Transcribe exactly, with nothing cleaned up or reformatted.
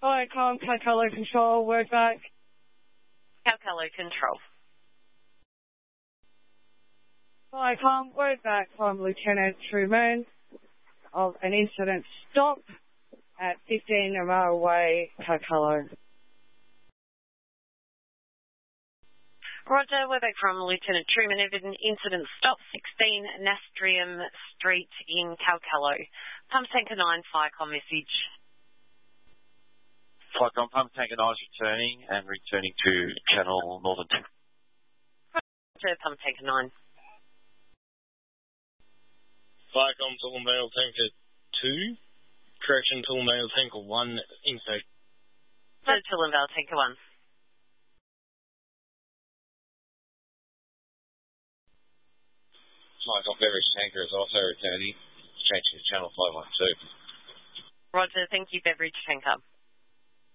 Viacom, Calcolo Control, word back. Calcolo Control. Viacom, word back from Lieutenant Truman of an incident stop at fifteen Amara Way, Calcolo. Roger, we're back from Lieutenant Truman of an incident stop, sixteen Nastrium Street in Calcolo. Pump Tanker nine, Viacom message. Viacom, Pump Tanker nine is returning and returning to Channel Northern two. Roger, Pump Tanker nine. Viacom, Tall Mail Tanker two. Correction, Tall Mail Tanker one, intake. Roger, Tall Mail Tanker one. Viacom, Beverage Tanker is also returning. Changing to Channel five one two. Roger, thank you, Beverage Tanker.